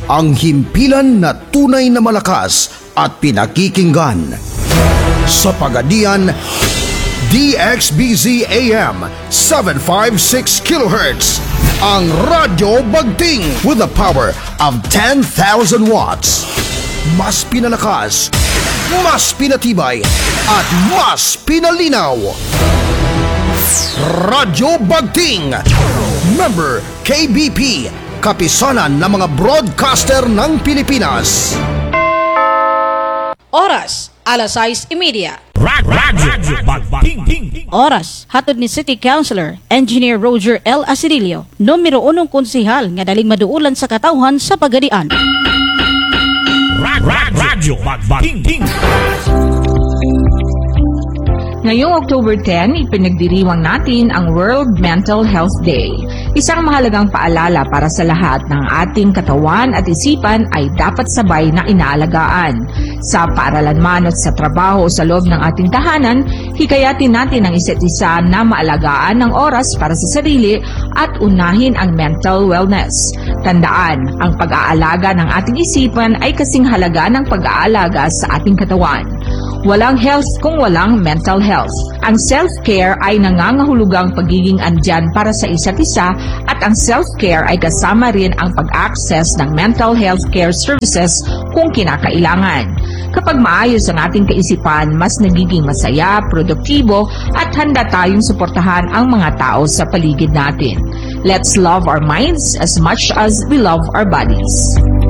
ang himpilan na tunay na malakas at pinakikinggan. Sa Pagadian, DXBZ AM 756 kHz, ang Radyo Bagting with the power of 10,000 watts. Mas pinalakas, mas pinatibay, at mas pinalinaw. Radyo Bagting, member KBP, kapisanan ng mga broadcaster ng Pilipinas. Oras, alas 6:30. Radyo Bagting. Oras, hatod ni City Councilor Engineer Roger L. Asidilio, numero 1 konsehal nga daling maduulan sa katawhan sa Pagadian. Radyo Bagting. Ngayong October 10, ipinagdiriwang natin ang World Mental Health Day. Isang mahalagang paalala para sa lahat ng ating katawan at isipan ay dapat sabay na inaalagaan. Sa paaralan man at sa trabaho o sa loob ng ating tahanan, hikayatin natin ang isa't isa na maalagaan ng oras para sa sarili at unahin ang mental wellness. Tandaan, ang pag-aalaga ng ating isipan ay kasing halaga ng pag-aalaga sa ating katawan. Walang health kung walang mental health. Ang self-care ay nangangahulugang pagiging andyan para sa isa't isa at ang self-care ay kasama rin ang pag-access ng mental health care services kung kinakailangan. Kapag maayos ang ating kaisipan, mas nagiging masaya, produktibo at handa tayong suportahan ang mga tao sa paligid natin. Let's love our minds as much as we love our bodies.